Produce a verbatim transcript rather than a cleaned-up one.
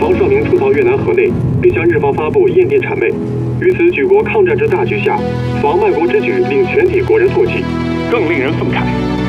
黄绍明出逃越南河内，并向日方发布验电谄媚。于此举国抗战之大局下，防卖国之举令全体国人唾弃。 更令人愤慨，